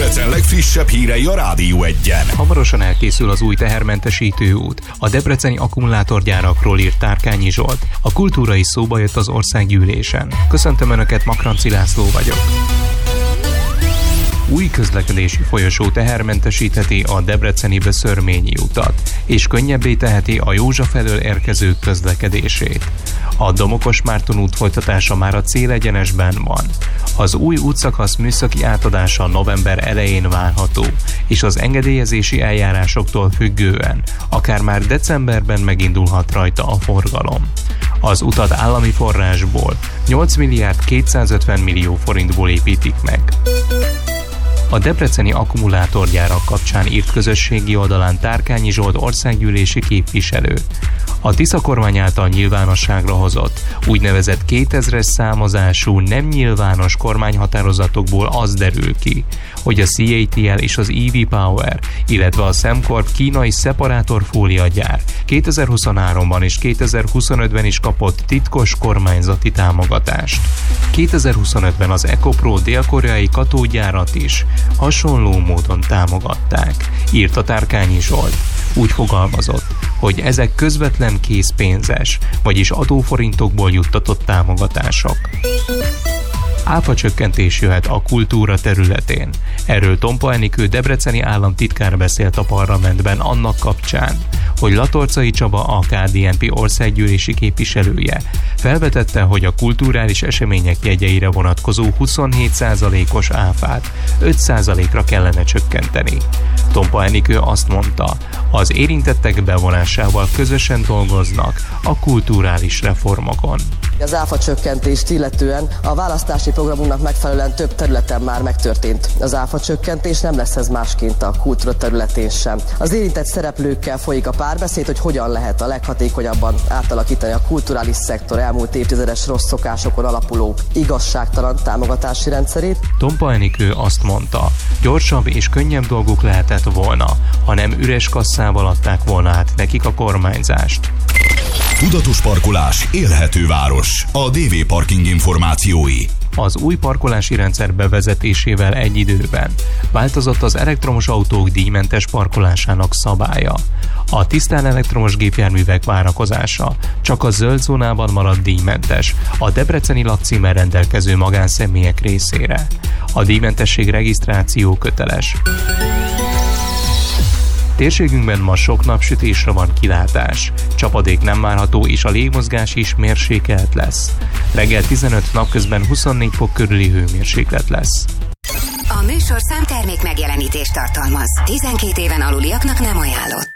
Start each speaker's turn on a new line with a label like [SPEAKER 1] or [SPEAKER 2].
[SPEAKER 1] Debrecen legfrissebb hírei a Rádió Egyen.
[SPEAKER 2] Hamarosan elkészül az új tehermentesítő út. A debreceni akkumulátorgyárakról írt Tárkányi Zsolt. A kultúra is szóba jött az országgyűlésen. Köszöntöm Önöket, Makranci László vagyok. Új közlekedési folyosó tehermentesítheti a debreceni Szörményi utat, és könnyebbé teheti a Józsa felől érkezők közlekedését. A Domokos Márton út folytatása már a célegyenesben van. Az új útszakasz műszaki átadása november elején várható, és az engedélyezési eljárásoktól függően akár már decemberben megindulhat rajta a forgalom. Az utat állami forrásból 8 milliárd 250 millió forintból építik meg. A debreceni akkumulátorgyárak kapcsán írt közösségi oldalán Tárkányi Zsolt országgyűlési képviselő. A Tisza kormány által nyilvánosságra hozott úgynevezett 2000-es számozású nem nyilvános kormányhatározatokból az derül ki, hogy a CATL és az EV Power, illetve a Sembcorp kínai szeparátorfóliagyár 2023-ban és 2025-ben is kapott titkos kormányzati támogatást. 2025-ben az EcoPro dél-koreai katódgyárat is hasonló módon támogatták, írta Tárkányi Zsolt. Úgy fogalmazott, hogy ezek közvetlen készpénzes, vagyis adóforintokból juttatott támogatások. Áfacsökkentés jöhet a kultúra területén. Erről Tompa Enikő debreceni államtitkár beszélt a parlamentben annak kapcsán, hogy Latorcai Csaba, a KDNP országgyűlési képviselője felvetette, hogy a kulturális események jegyeire vonatkozó 27%-os áfát 5%-ra kellene csökkenteni. Tompa Enikő azt mondta, az érintettek bevonásával közösen dolgoznak a kulturális reformokon.
[SPEAKER 3] Az áfa csökkentést illetően a választási programunknak megfelelően több területen már megtörtént. Az áfa csökkentés nem lesz ez másként a kultúra területén sem. Az érintett szereplőkkel folyik a párbeszéd, hogy hogyan lehet a leghatékonyabban átalakítani a kulturális szektor elmúlt évtizedes rossz szokásokon alapuló igazságtalan támogatási rendszerét.
[SPEAKER 2] Tompa Enikő azt mondta, gyorsabb és könnyebb dolguk lehetett volna, ha nem üres kasszával adták volna át nekik a kormányzást.
[SPEAKER 1] Tudatos parkolás, élhető város. A DV Parking információi.
[SPEAKER 2] Az új parkolási rendszer bevezetésével egy időben változott az elektromos autók díjmentes parkolásának szabálya. A tisztán elektromos gépjárművek várakozása csak a zöld zónában maradt díjmentes a debreceni lakcímmel rendelkező magánszemélyek részére. A díjmentesség regisztráció köteles. Térségünkben ma sok napsütésre van kilátás. Csapadék nem várható, és a légmozgás is mérsékelt lesz. Reggel 15, napközben 24 fok körüli hőmérséklet lesz.
[SPEAKER 4] A műsorszám termék megjelenítést tartalmaz. 12 éven aluliaknak nem ajánlott.